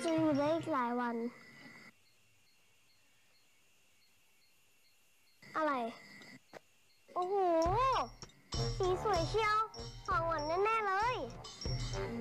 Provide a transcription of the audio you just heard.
จะอยู่ได้อีกหลายวันอะไรโอ้โหสีสวยเชียวของหวานแน่ๆเลย